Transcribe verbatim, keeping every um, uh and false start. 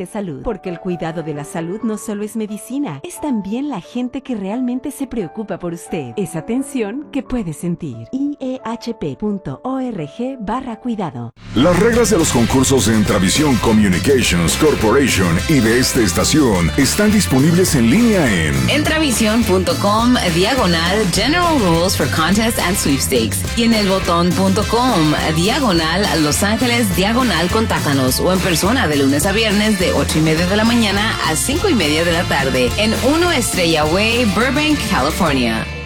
de salud, porque el cuidado de la salud no solo es medicina, es también la gente que realmente se preocupa por usted. Es atención que puede sentir. I E H P punto org barra cuidado. Las reglas de los concursos de Entravisión Communications Corporation y de esta estación están disponibles en línea en Entravision punto com diagonal General Rules for Contests and Sweepstakes y en elbotón punto com diagonal Los Ángeles diagonal contáctanos o en persona de lunes a viernes de ocho y media de la mañana a cinco y media de la tarde en uno Estrella Way, Burbank, California.